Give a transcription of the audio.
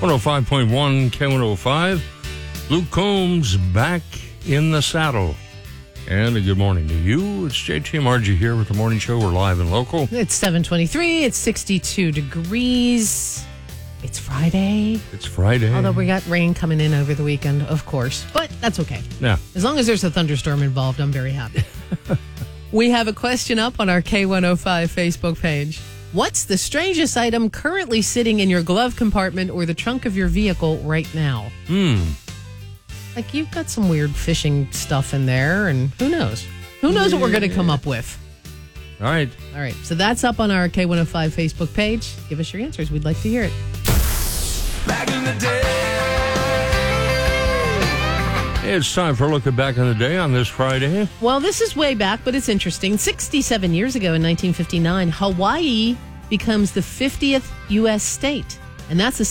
105.1 K105. Luke Combs back in the saddle. And a good morning to you. It's JT Margie here with the morning show. We're live and local. It's 7:23. It's 62 degrees. It's Friday. It's Friday. Although we got rain coming in over the weekend, of course. But that's okay. Yeah. As long as there's a thunderstorm involved, I'm very happy. We have a question up on our K105 Facebook page. What's the strangest item currently sitting in your glove compartment or the trunk of your vehicle right now? Like, you've got some weird fishing stuff in there, and who knows? Who knows what we're going to come up with? All right. All right. So that's up on our K105 Facebook page. Give us your answers. We'd like to hear it. Back in the day. It's time for a look at Back in the Day on this Friday. Well, this is way back, but it's interesting. 67 years ago in 1959, Hawaii becomes the 50th U.S. state. And that's the